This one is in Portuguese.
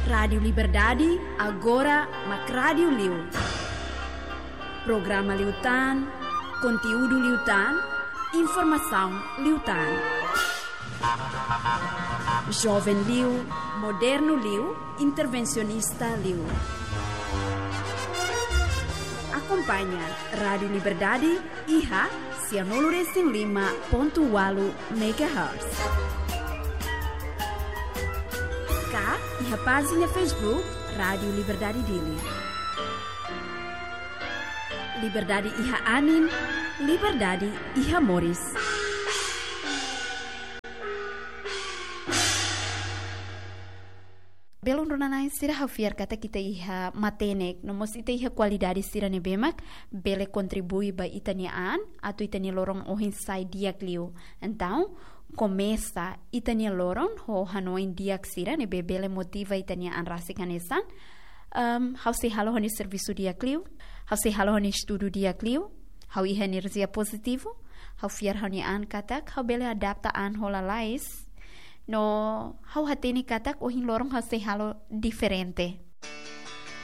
Rádio Liberdade, agora Mac Rádio Liu. Programa Liutan, conteúdo Liutan, informação Liutan. Jovem Liu, moderno Liu, intervencionista Liu. Acompanha Rádio Liberdade, IHA, Cianolo 5.8 MHz. Cá, IHA página Facebook, Rádio Liberdade Dili. Liberdade IHA Anin, Liberdade IHA Moris. Belum runanai sira hafiar kata kita iha matenek, nomos ita iha kualidade sira ne bemak, bele contribui ba itaniaan, atau itania lorong ohin sai diak liu. Então, começa itania lorong ho hanoin diak sira ne bele motiva itaniaan rasikanesan. Hau se halo honi serviço diak liu, hau se halo honi estudo diak liu, hau iha energia positivo, hau fiar honi an katak, hau bele adapta an hola lais. No, hau hateni katak ohin lorong hau se halo diferente.